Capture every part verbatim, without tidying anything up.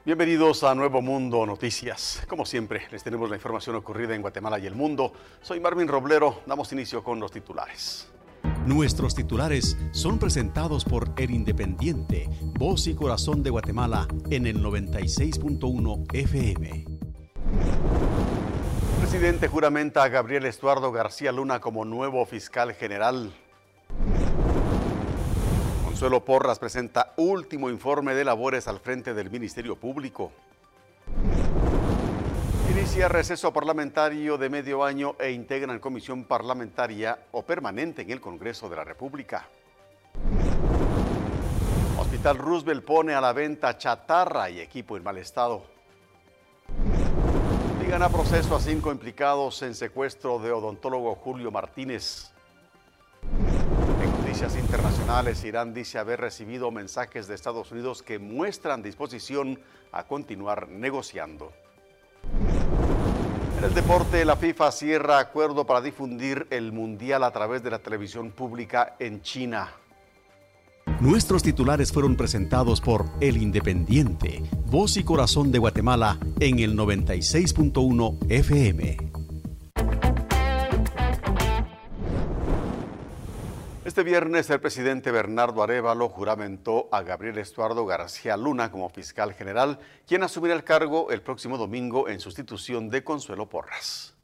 Bienvenidos a Nuevo Mundo Noticias. Como siempre, les tenemos la información ocurrida en Guatemala y el mundo. Soy Marvin Roblero. Damos inicio con los titulares. Nuestros titulares son presentados por El Independiente, voz y corazón de Guatemala en el noventa y seis punto uno F M. El presidente juramenta a Gabriel Estuardo García Luna como nuevo fiscal general. Consuelo Porras presenta último informe de labores al frente del Ministerio Público. Inicia receso parlamentario de medio año e integran comisión parlamentaria o permanente en el Congreso de la República. Hospital Roosevelt pone a la venta chatarra y equipo en mal estado. Ligan a proceso a cinco implicados en secuestro de odontólogo Julio Martínez. En noticias internacionales, Irán dice haber recibido mensajes de Estados Unidos que muestran disposición a continuar negociando. En el deporte, la FIFA cierra acuerdo para difundir el Mundial a través de la televisión pública en China. Nuestros titulares fueron presentados por El Independiente, voz y corazón de Guatemala en el noventa y seis punto uno F M. Este viernes, el presidente Bernardo Arévalo juramentó a Gabriel Estuardo García Luna como fiscal general, quien asumirá el cargo el próximo domingo en sustitución de Consuelo Porras.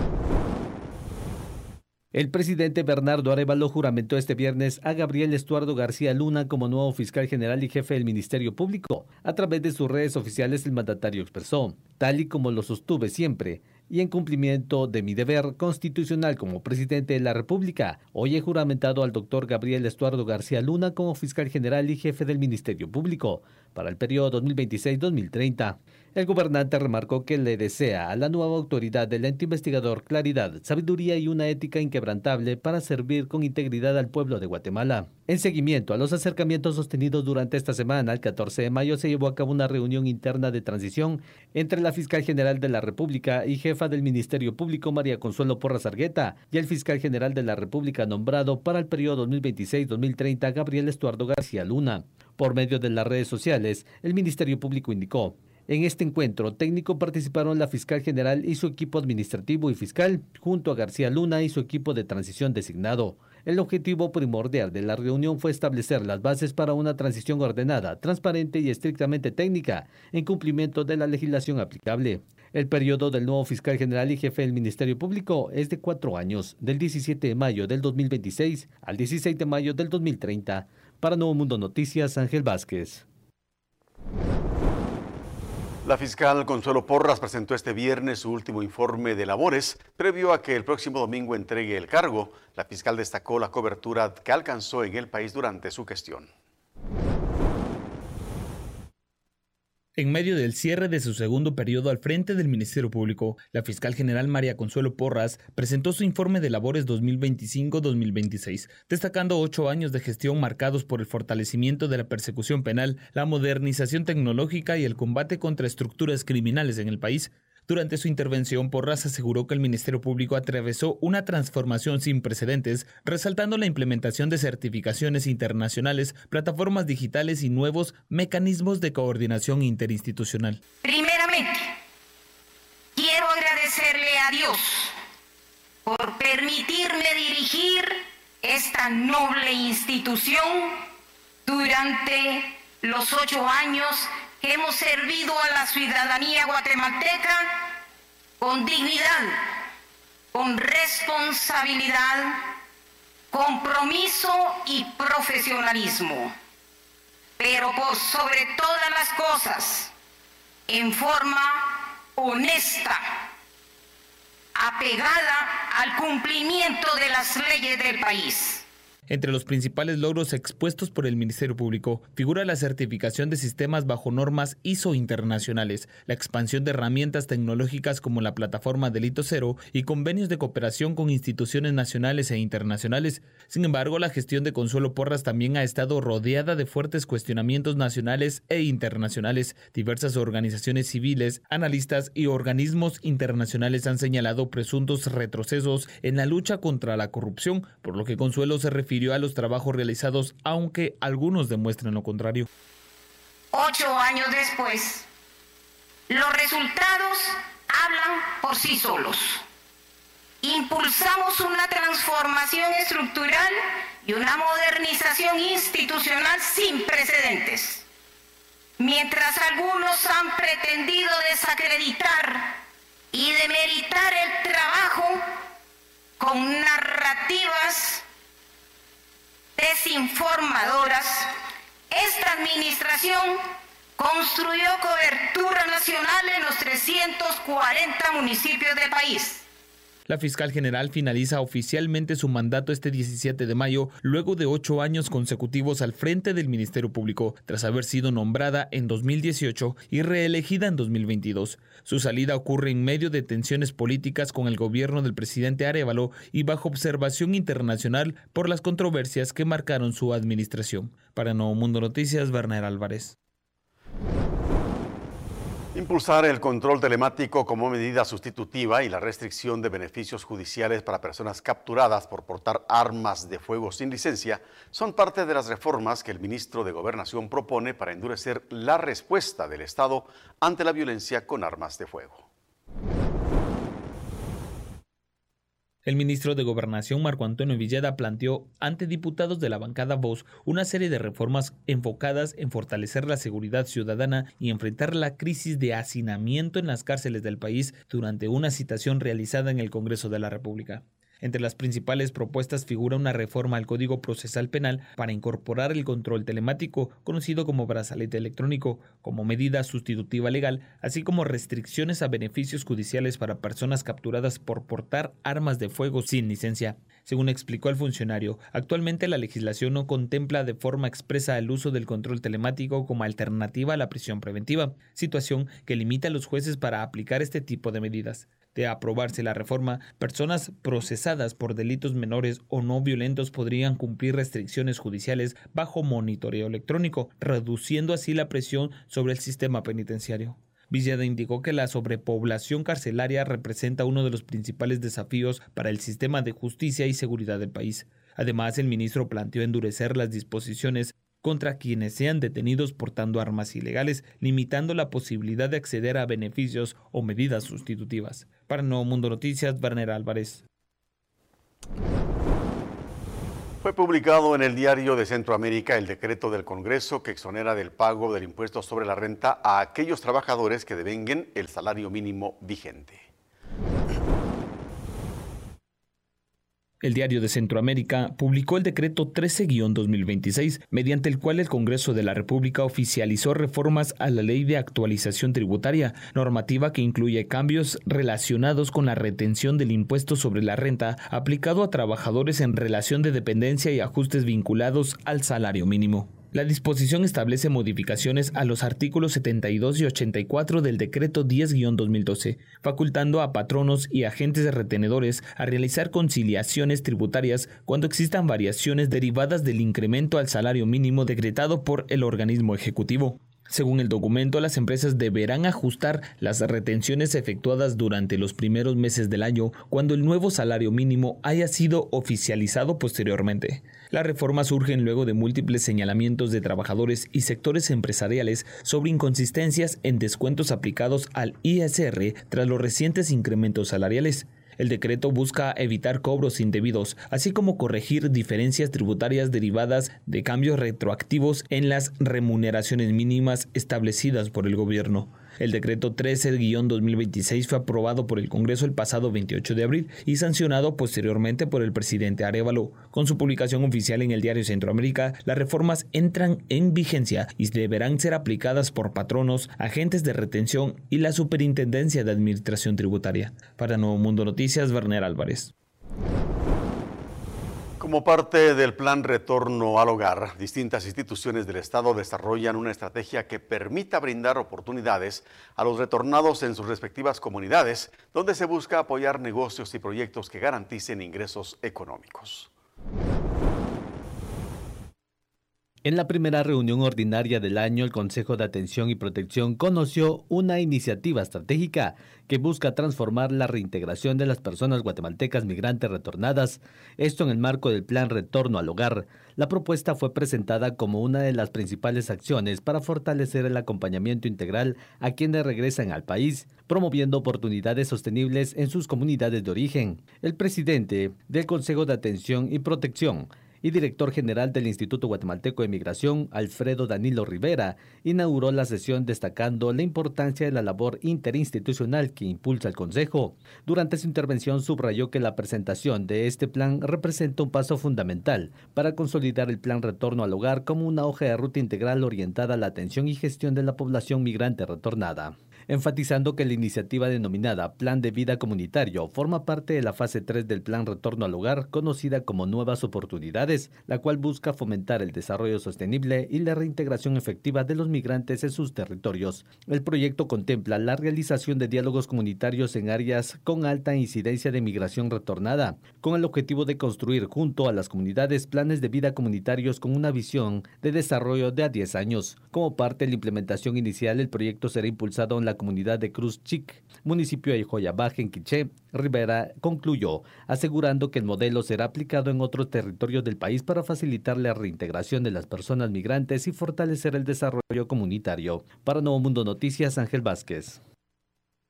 El presidente Bernardo Arévalo juramentó este viernes a Gabriel Estuardo García Luna como nuevo fiscal general y jefe del Ministerio Público. A través de sus redes oficiales, el mandatario expresó: tal y como lo sostuve siempre, y en cumplimiento de mi deber constitucional como presidente de la República, hoy he juramentado al doctor Gabriel Estuardo García Luna como fiscal general y jefe del Ministerio Público para el periodo dos mil veintiséis a dos mil treinta. El gobernante remarcó que le desea a la nueva autoridad del ente investigador claridad, sabiduría y una ética inquebrantable para servir con integridad al pueblo de Guatemala. En seguimiento a los acercamientos sostenidos durante esta semana, el catorce de mayo se llevó a cabo una reunión interna de transición entre la fiscal general de la República y jefa del Ministerio Público, María Consuelo Porras Argueta, y el fiscal general de la República nombrado para el periodo dos mil veintiséis a dos mil treinta, Gabriel Estuardo García Luna. Por medio de las redes sociales, el Ministerio Público indicó: en este encuentro técnico participaron la fiscal general y su equipo administrativo y fiscal, junto a García Luna y su equipo de transición designado. El objetivo primordial de la reunión fue establecer las bases para una transición ordenada, transparente y estrictamente técnica, en cumplimiento de la legislación aplicable. El periodo del nuevo fiscal general y jefe del Ministerio Público es de cuatro años, del diecisiete de mayo del dos mil veintiséis al dieciséis de mayo del dos mil treinta. Para Nuevo Mundo Noticias, Ángel Vázquez. La fiscal Consuelo Porras presentó este viernes su último informe de labores, previo a que el próximo domingo entregue el cargo. La fiscal destacó la cobertura que alcanzó en el país durante su gestión. En medio del cierre de su segundo periodo al frente del Ministerio Público, la fiscal general María Consuelo Porras presentó su informe de labores dos mil veinticinco a dos mil veintiséis, destacando ocho años de gestión marcados por el fortalecimiento de la persecución penal, la modernización tecnológica y el combate contra estructuras criminales en el país. Durante su intervención, Porras aseguró que el Ministerio Público atravesó una transformación sin precedentes, resaltando la implementación de certificaciones internacionales, plataformas digitales y nuevos mecanismos de coordinación interinstitucional. Primeramente, quiero agradecerle a Dios por permitirme dirigir esta noble institución durante los ocho años que hemos servido a la ciudadanía guatemalteca con dignidad, con responsabilidad, compromiso y profesionalismo, pero por sobre todas las cosas, en forma honesta, apegada al cumplimiento de las leyes del país. Entre los principales logros expuestos por el Ministerio Público figura la certificación de sistemas bajo normas I S O internacionales, la expansión de herramientas tecnológicas como la plataforma Delito Cero y convenios de cooperación con instituciones nacionales e internacionales. Sin embargo, la gestión de Consuelo Porras también ha estado rodeada de fuertes cuestionamientos nacionales e internacionales. Diversas organizaciones civiles, analistas y organismos internacionales han señalado presuntos retrocesos en la lucha contra la corrupción, por lo que Consuelo se refiere a los trabajos realizados, aunque algunos demuestran lo contrario. Ocho años después, Los resultados hablan por sí solos. Impulsamos una transformación estructural y una modernización institucional sin precedentes. Mientras algunos han pretendido desacreditar y demeritar el trabajo con narrativas desinformadoras, esta administración construyó cobertura nacional en los trescientos cuarenta municipios del país. La fiscal general finaliza oficialmente su mandato este diecisiete de mayo, luego de ocho años consecutivos al frente del Ministerio Público, tras haber sido nombrada en dos mil dieciocho y reelegida en dos mil veintidós. Su salida ocurre en medio de tensiones políticas con el gobierno del presidente Arévalo y bajo observación internacional por las controversias que marcaron su administración. Para Nuevo Mundo Noticias, Werner Álvarez. Impulsar el control telemático como medida sustitutiva y la restricción de beneficios judiciales para personas capturadas por portar armas de fuego sin licencia son parte de las reformas que el ministro de Gobernación propone para endurecer la respuesta del Estado ante la violencia con armas de fuego. El ministro de Gobernación, Marco Antonio Villeda, planteó ante diputados de la bancada Voz una serie de reformas enfocadas en fortalecer la seguridad ciudadana y enfrentar la crisis de hacinamiento en las cárceles del país durante una citación realizada en el Congreso de la República. Entre las principales propuestas figura una reforma al Código Procesal Penal para incorporar el control telemático, conocido como brazalete electrónico, como medida sustitutiva legal, así como restricciones a beneficios judiciales para personas capturadas por portar armas de fuego sin licencia. Según explicó el funcionario, actualmente la legislación no contempla de forma expresa el uso del control telemático como alternativa a la prisión preventiva, situación que limita a los jueces para aplicar este tipo de medidas. De aprobarse la reforma, personas procesadas por delitos menores o no violentos podrían cumplir restricciones judiciales bajo monitoreo electrónico, reduciendo así la presión sobre el sistema penitenciario. Villeda indicó que la sobrepoblación carcelaria representa uno de los principales desafíos para el sistema de justicia y seguridad del país. Además, el ministro planteó endurecer las disposiciones contra quienes sean detenidos portando armas ilegales, limitando la posibilidad de acceder a beneficios o medidas sustitutivas. Para Nuevo Mundo Noticias, Werner Álvarez. Fue publicado en el Diario de Centroamérica el decreto del Congreso que exonera del pago del impuesto sobre la renta a aquellos trabajadores que devenguen el salario mínimo vigente. El Diario de Centroamérica publicó el decreto trece guión dos mil veintiséis, mediante el cual el Congreso de la República oficializó reformas a la Ley de Actualización Tributaria, normativa que incluye cambios relacionados con la retención del impuesto sobre la renta aplicado a trabajadores en relación de dependencia y ajustes vinculados al salario mínimo. La disposición establece modificaciones a los artículos setenta y dos y ochenta y cuatro del decreto diez guión dos mil doce, facultando a patronos y agentes retenedores a realizar conciliaciones tributarias cuando existan variaciones derivadas del incremento al salario mínimo decretado por el organismo ejecutivo. Según el documento, las empresas deberán ajustar las retenciones efectuadas durante los primeros meses del año cuando el nuevo salario mínimo haya sido oficializado posteriormente. Las reformas surgen luego de múltiples señalamientos de trabajadores y sectores empresariales sobre inconsistencias en descuentos aplicados al I S R tras los recientes incrementos salariales. El decreto busca evitar cobros indebidos, así como corregir diferencias tributarias derivadas de cambios retroactivos en las remuneraciones mínimas establecidas por el gobierno. El decreto trece guión dos mil veintiséis fue aprobado por el Congreso el pasado veintiocho de abril y sancionado posteriormente por el presidente Arévalo. Con su publicación oficial en el Diario Centroamérica, las reformas entran en vigencia y deberán ser aplicadas por patronos, agentes de retención y la Superintendencia de Administración Tributaria. Para Nuevo Mundo Noticias, Werner Álvarez. Como parte del plan Retorno al Hogar, distintas instituciones del Estado desarrollan una estrategia que permita brindar oportunidades a los retornados en sus respectivas comunidades, donde se busca apoyar negocios y proyectos que garanticen ingresos económicos. En la primera reunión ordinaria del año, el Consejo de Atención y Protección conoció una iniciativa estratégica que busca transformar la reintegración de las personas guatemaltecas migrantes retornadas, esto en el marco del Plan Retorno al Hogar. La propuesta fue presentada como una de las principales acciones para fortalecer el acompañamiento integral a quienes regresan al país, promoviendo oportunidades sostenibles en sus comunidades de origen. El presidente del Consejo de Atención y Protección y director general del Instituto Guatemalteco de Migración, Alfredo Danilo Rivera, inauguró la sesión destacando la importancia de la labor interinstitucional que impulsa el Consejo. Durante su intervención subrayó que la presentación de este plan representa un paso fundamental para consolidar el Plan Retorno al Hogar como una hoja de ruta integral orientada a la atención y gestión de la población migrante retornada, enfatizando que la iniciativa denominada Plan de Vida Comunitario forma parte de la fase tres del Plan Retorno al Hogar, conocida como Nuevas Oportunidades, la cual busca fomentar el desarrollo sostenible y la reintegración efectiva de los migrantes en sus territorios. El proyecto contempla la realización de diálogos comunitarios en áreas con alta incidencia de migración retornada, con el objetivo de construir junto a las comunidades planes de vida comunitarios con una visión de desarrollo de a diez años. Como parte de la implementación inicial, el proyecto será impulsado en la comunidad de Cruz Chic, municipio de Joyabaje, en Quiché. Rivera concluyó, asegurando que el modelo será aplicado en otros territorios del país para facilitar la reintegración de las personas migrantes y fortalecer el desarrollo comunitario. Para Nuevo Mundo Noticias, Ángel Vázquez.